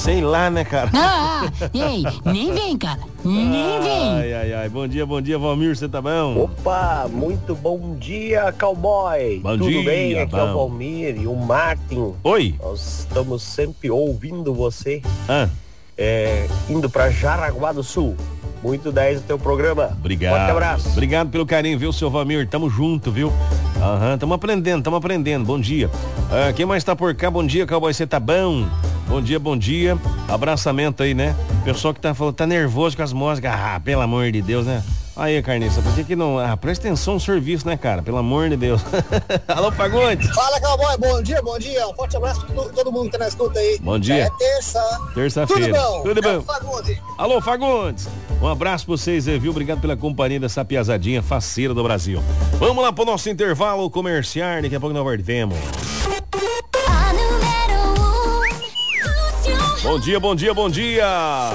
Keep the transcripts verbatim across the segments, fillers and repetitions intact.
Sei lá, né, cara? Ah, ei, nem vem, cara. Nem vem. Ai, ai, ai. Bom dia, bom dia, Valmir, você tá bom? Opa, muito bom dia, cowboy. Bom Tudo dia, bem? Aqui bom. é o Valmir e o Martin. Oi. Nós estamos sempre ouvindo você. Ah. É, indo pra Jaraguá do Sul. Muito dez o teu programa. Obrigado. Forte abraço. Obrigado pelo carinho, viu, seu Valmir? Tamo junto, viu? Aham, tamo aprendendo, tamo aprendendo. Bom dia. Ah, quem mais tá por cá? Bom dia, cowboy, você tá bom? Bom dia, bom dia. Abraçamento aí, né? Pessoal que tá falando, tá nervoso com as músicas. Ah, pelo amor de Deus, né? Aí, Carniça, por que que não... Ah, presta atenção no serviço, né, cara? Pelo amor de Deus. Alô, Fagundes. Fala, cowboy. Bom dia, bom dia. Um forte abraço pra todo, todo mundo que tá na escuta aí. Bom dia. É terça. Terça-feira. Tudo bom? Tudo bom. É Fagundes. Alô, Fagundes. Um abraço pra vocês, viu? Obrigado pela companhia dessa piazadinha faceira do Brasil. Vamos lá pro nosso intervalo comercial. Daqui a pouco nós voltemos. Bom dia, bom dia, bom dia.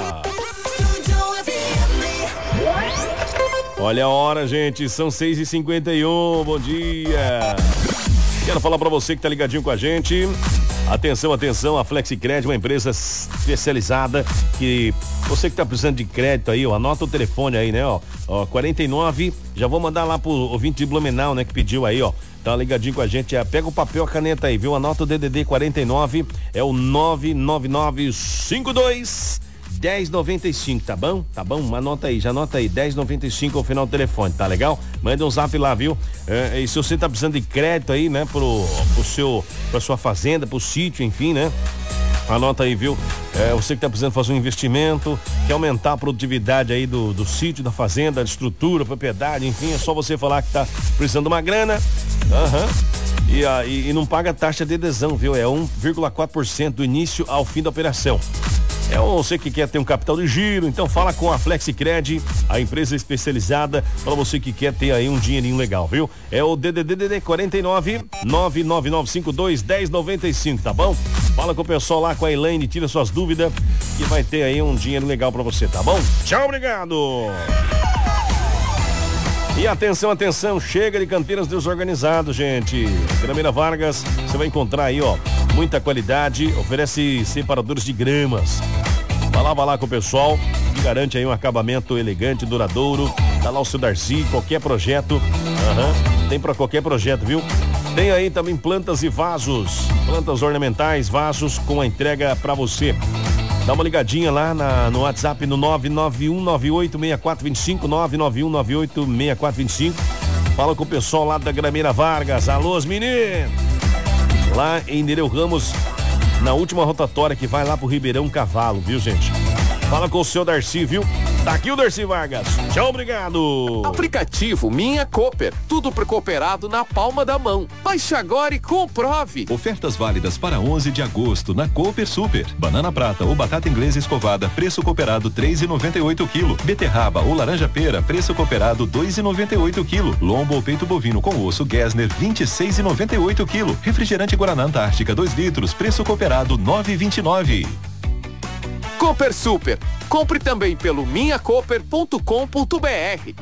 Olha a hora, gente, são seis e cinquenta e um, bom dia. Quero falar pra você que tá ligadinho com a gente. Atenção, atenção, a Flexicred, uma empresa especializada que você que tá precisando de crédito aí, ó, anota o telefone aí, né, ó, ó, quarenta e nove, já vou mandar lá pro ouvinte de Blumenau, né, que pediu aí, ó, tá ligadinho com a gente, é, pega o papel, a caneta aí, viu, anota o D D D quarenta e nove, é o nove nove nove cinco dois dez noventa e cinco, tá bom? Tá bom? Anota aí, já anota aí, dez noventa e cinco ao final do telefone, tá legal? Manda um zap lá, viu? É, e se você tá precisando de crédito aí, né, pro, pro seu, pra sua fazenda, pro sítio, enfim, né? Anota aí, viu? É, você que tá precisando fazer um investimento, quer aumentar a produtividade aí do, do sítio, da fazenda, da estrutura, propriedade, enfim, é só você falar que tá precisando de uma grana. Aham. Uhum. E, a, e, e não paga taxa de adesão, viu? É um vírgula quatro por cento do início ao fim da operação. É você que quer ter um capital de giro, então fala com a Flexicred, a empresa especializada para você que quer ter aí um dinheirinho legal, viu? É o D D D quarenta e nove, nove nove nove cinco dois, dez noventa e cinco, tá bom? Fala com o pessoal lá, com a Elaine, tira suas dúvidas que vai ter aí um dinheiro legal para você, tá bom? Tchau, obrigado! E atenção, atenção, chega de canteiras desorganizadas, gente. Grameira Vargas, você vai encontrar aí, ó, muita qualidade, oferece separadores de gramas. Vai lá, vai lá com o pessoal, que garante aí um acabamento elegante, duradouro. Tá lá o seu Darcy, qualquer projeto, uhum, tem para qualquer projeto, viu? Tem aí também plantas e vasos, plantas ornamentais, vasos com a entrega para você. Dá uma ligadinha lá na, no WhatsApp no nove nove um nove oito seis quatro dois cinco, nove nove um nove oito seis quatro dois cinco. Fala com o pessoal lá da Grameira Vargas. Alô, meninos! Lá em Nereu Ramos, na última rotatória que vai lá pro Ribeirão Cavalo, viu, gente? Fala com o seu Darcy, viu? Tá aqui o Darcy Vargas. Tchau, obrigado. Aplicativo Minha Cooper. Tudo pro cooperado na palma da mão. Baixe agora e comprove. Ofertas válidas para onze de agosto na Cooper Super. Banana prata ou batata inglesa escovada, preço cooperado três e noventa e oito quilo. Beterraba ou laranja pera, preço cooperado dois e noventa e oito quilo. Lombo ou peito bovino com osso Gessner, vinte e seis e noventa e oito quilo. Refrigerante Guaraná Antártica dois litros, preço cooperado nove e vinte e nove. Cooper Super. Compre também pelo minha cooper ponto com ponto b r.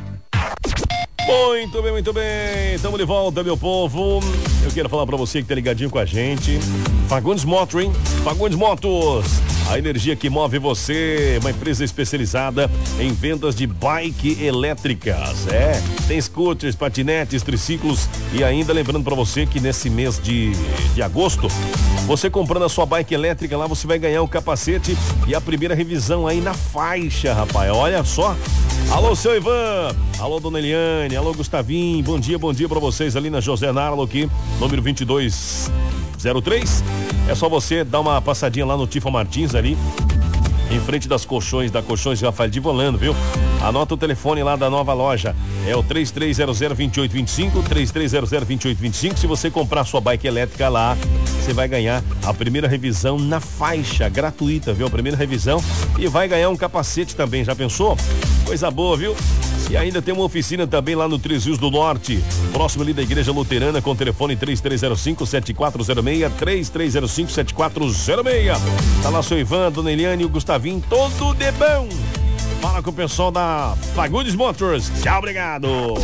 Muito bem, muito bem. Estamos de volta, meu povo. Eu quero falar pra você que tá ligadinho com a gente. Fagundes Motor, hein? Fagundes Motos. A energia que move você. Uma empresa especializada em vendas de bike elétricas. É, tem scooters, patinetes, triciclos. E ainda lembrando pra você que nesse mês de, de agosto, você comprando a sua bike elétrica lá, você vai ganhar um capacete e a primeira revisão aí na faixa, rapaz. Olha só. Alô, seu Ivan. Alô, dona Eliane. Alô, Gustavinho. Bom dia, bom dia pra vocês ali na José Narlo aqui, número vinte e dois zero três. É só você dar uma passadinha lá no Tifa Martins ali, em frente das colchões, da Colchões Rafael de Volando, viu? Anota o telefone lá da nova loja. É o três três zero zero, dois oito dois cinco, três três zero zero, dois oito dois cinco. Se você comprar sua bike elétrica lá, você vai ganhar a primeira revisão na faixa, gratuita, viu? A primeira revisão e vai ganhar um capacete também, já pensou? Coisa boa, viu? E ainda tem uma oficina também lá no Três Rios do Norte, próximo ali da Igreja Luterana, com o telefone três três zero cinco, sete quatro zero seis, três três zero cinco, sete quatro zero seis. Tá lá seu Ivan, dona Eliane e o Gustavinho, todo de bom. Fala com o pessoal da Fagundes Motors. Tchau, obrigado.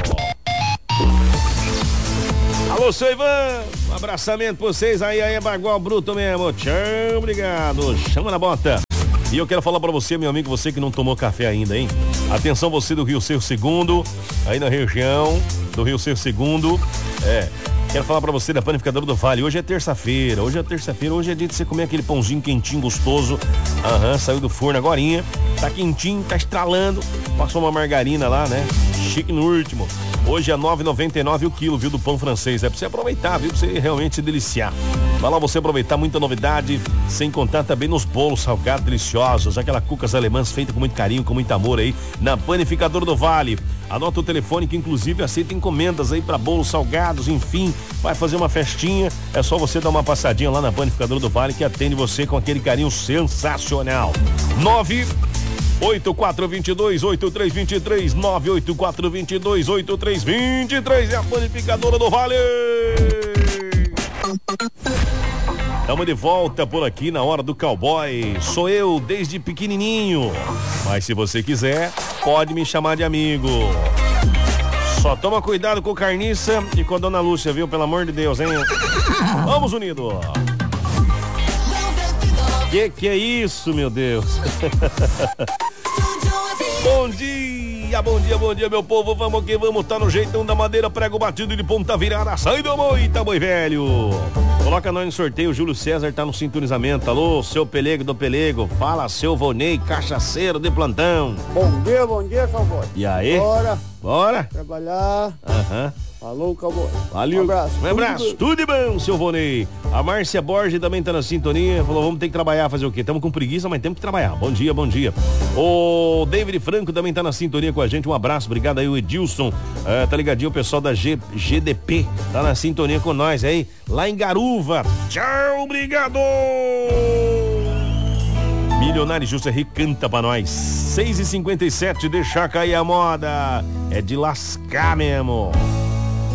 Alô, seu Ivan, um abraçamento pra vocês aí, aí é bagual bruto mesmo. Tchau, obrigado. Chama na bota. E eu quero falar pra você, meu amigo, você que não tomou café ainda, hein? Atenção, você do Rio Cerro Segundo, aí na região do Rio Cerro Segundo. É, quero falar pra você da Panificadora do Vale. Hoje é terça-feira, hoje é terça-feira, hoje é dia de você comer aquele pãozinho quentinho, gostoso. Aham, saiu do forno agorinha. Tá quentinho, tá estralando. Passou uma margarina lá, né? Chique no último. Hoje é nove reais e noventa e nove centavos o quilo, viu, do pão francês. É pra você aproveitar, viu, pra você realmente se deliciar. Vai lá você aproveitar, muita novidade, sem contar também nos bolos salgados deliciosos, aquela cucas alemãs feita com muito carinho, com muito amor aí, na Panificadora do Vale. Anota o telefone que inclusive aceita encomendas aí pra bolos salgados, enfim, vai fazer uma festinha, é só você dar uma passadinha lá na Panificadora do Vale que atende você com aquele carinho sensacional. nove oito quatro dois dois, oito três dois três, nove oito quatro dois dois, oito três dois três, é a Panificadora do Vale. Estamos de volta por aqui na Hora do Cowboy. Sou eu desde pequenininho, mas se você quiser, pode me chamar de amigo. Só toma cuidado com carniça e com a Dona Lúcia, viu? Pelo amor de Deus, hein? Vamos unidos. Que que é isso, meu Deus? Bom dia, bom dia, bom dia, meu povo. Vamos que vamos, tá no jeitão da madeira, prego batido de ponta virada. Sai do moita, boi velho. Coloca nós no sorteio, o Júlio César tá no sintonizamento. Alô, seu Pelego do Pelego. Fala, seu Vonei, cachaceiro de plantão. Bom dia, bom dia, cowboy. E aí? Bora. Bora. Trabalhar. Aham. Uhum. Falou, cowboy. Valeu. Um abraço. Um abraço. Tudo, Tudo de bom, seu Vonei. A Márcia Borges também tá na sintonia. Falou, vamos ter que trabalhar, fazer o quê? Estamos com preguiça, mas temos que trabalhar. Bom dia, bom dia. O David Franco também tá na sintonia com a gente. Um abraço, obrigado aí, o Edilson. É, tá ligadinho, o pessoal da G, GDP. Tá na sintonia com nós aí, lá em Garuva. Tchau, obrigado. Milionário José Rico canta pra nós. seis e cinquenta e sete, deixa cair a moda. É de lascar mesmo.